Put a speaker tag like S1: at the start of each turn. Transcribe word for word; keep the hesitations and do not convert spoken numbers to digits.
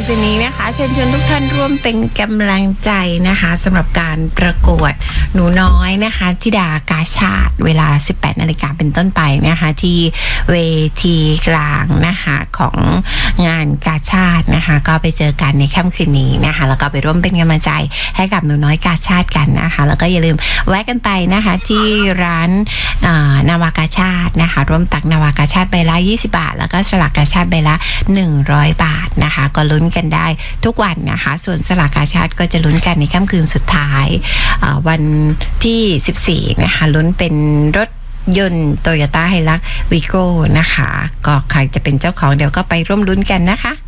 S1: คืนนี้นะคะเชิญชวนทุกท่านร่วมเป็นกำลังใจนะคะสำหรับการประกวดหนูน้อยนะคะธิดากาชาติเวลา สิบแปดนาฬิกา เป็นต้นไปนะคะที่เวทีกลางนะคะของงานกาชาตินะคะก็ไปเจอกันในค่ำคืนนี้นะคะแล้วก็ไปร่วมเป็นกำลังใจให้กับหนูน้อยกาชาติกันนะคะแล้วก็อย่าลืมแวะกันไปนะคะที่ร้านนาวากาชาตินะคะร่วมตักนาวากาชาติใบละยี่สิบบาทแล้วก็สลากกาชาติใบละหนึ่งร้อยบาทนะคะก็ลุ้นกันได้ทุกวันนะคะส่วนสลากกาชาติก็จะลุ้นกันในค่ำคืนสุดท้ายวันที่สิบสี่นะคะลุ้นเป็นรถยนต์โตโยต้าไฮลักซ์วีโก้นะคะก็ใครจะเป็นเจ้าของเดี๋ยวก็ไปร่วมลุ้นกันนะคะ